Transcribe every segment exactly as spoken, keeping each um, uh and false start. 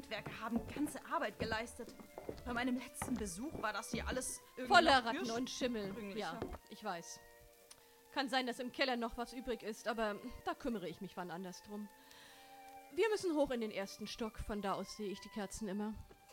Handwerker haben ganze Arbeit geleistet. Bei meinem letzten Besuch war das hier alles irgendwie voller noch Ratten und Schimmel. ursprünglicher. Ja, ich weiß. Kann sein, dass im Keller noch was übrig ist, aber da kümmere ich mich wann anders drum. Wir müssen hoch in den ersten Stock, von da aus sehe ich die Kerzen immer.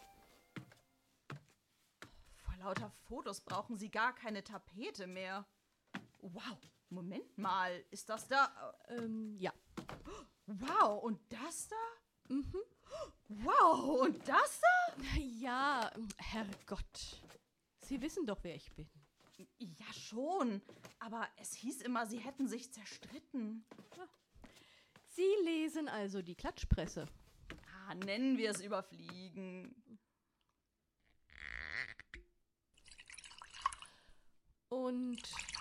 Vor lauter Fotos brauchen Sie gar keine Tapete mehr. Wow, Moment mal, ist das da... Ähm, ja. Wow, und das da? Mhm. Wow, und das da? Ja, Herrgott. Sie wissen doch, wer ich bin. Ja, schon. Aber es hieß immer, Sie hätten sich zerstritten. Sie lesen also die Klatschpresse. Ah, nennen wir es überfliegen. Und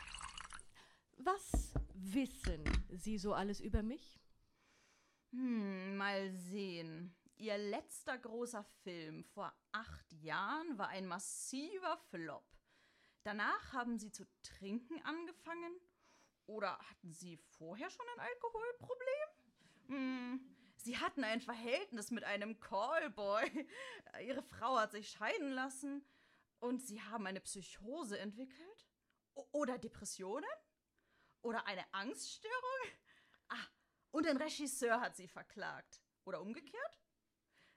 was wissen Sie so alles über mich? Hm, mal sehen. Ihr letzter großer Film vor acht Jahren war ein massiver Flop. Danach haben Sie zu trinken angefangen? Oder hatten Sie vorher schon ein Alkoholproblem? Hm, Sie hatten ein Verhältnis mit einem Callboy. Ihre Frau hat sich scheiden lassen. Und Sie haben eine Psychose entwickelt? O- oder Depressionen? Oder eine Angststörung? Ah, und ein Regisseur hat Sie verklagt. Oder umgekehrt?